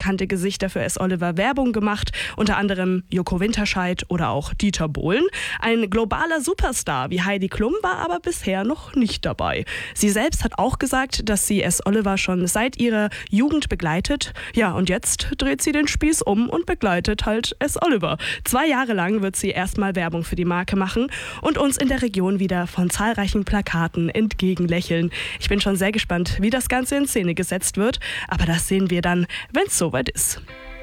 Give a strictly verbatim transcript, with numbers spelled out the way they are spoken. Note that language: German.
bekannte Gesichter für S. Oliver Werbung gemacht, unter anderem Joko Winterscheid oder auch Dieter Bohlen. Ein globaler Superstar wie Heidi Klum war aber bisher noch nicht dabei. Sie selbst hat auch gesagt, dass sie S. Oliver schon seit ihrer Jugend begleitet. Ja, und jetzt dreht sie den Spieß um und begleitet halt S. Oliver. Zwei Jahre lang wird sie erstmal Werbung für die Marke machen und uns in der Region wieder von zahlreichen Plakaten entgegenlächeln. Ich bin schon sehr gespannt, wie das Ganze in Szene gesetzt wird, aber das sehen wir dann, wenn es soweit ist.